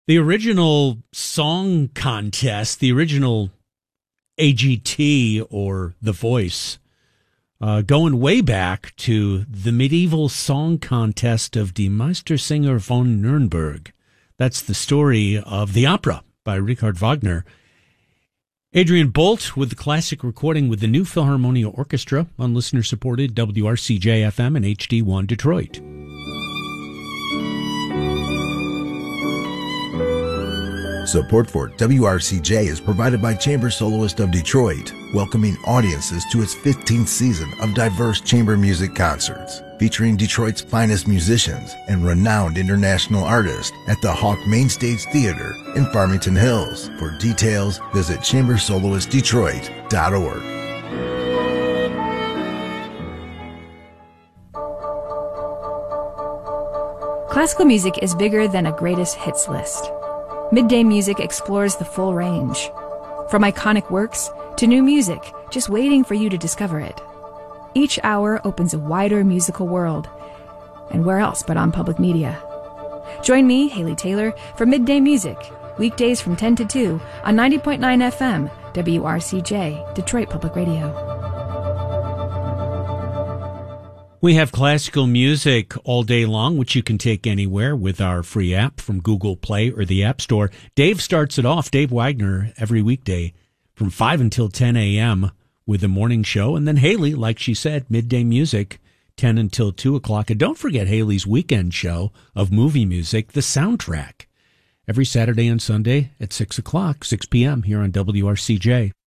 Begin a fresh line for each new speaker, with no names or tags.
The original song contest, the original AGT or The Voice, going way back to the medieval song contest of Die Meistersinger von Nürnberg. That's the story of the opera by Richard Wagner. Adrian Bolt with the classic recording with the New Philharmonia Orchestra on listener-supported WRCJ-FM and HD1 Detroit.
Support for WRCJ is provided by Chamber Soloist of Detroit, welcoming audiences to its 15th season of diverse chamber music concerts, featuring Detroit's finest musicians and renowned international artists at the Hawk Mainstage Theater in Farmington Hills. For details, visit chambersoloistdetroit.org.
Classical music is bigger than a greatest hits list. Midday Music explores the full range. From iconic works to new music, just waiting for you to discover it. Each hour opens a wider musical world. And where else but on public media? Join me, Haley Taylor, for Midday Music, weekdays from 10 to 2 on 90.9 FM, WRCJ, Detroit Public Radio.
We have classical music all day long, which you can take anywhere with our free app from Google Play or the App Store. Dave starts it off, Dave Wagner, every weekday from 5 until 10 a.m. with the morning show. And then Haley, like she said, midday music, 10 until 2 o'clock. And don't forget Haley's weekend show of movie music, The Soundtrack, every Saturday and Sunday at 6 o'clock, 6 p.m. here on WRCJ.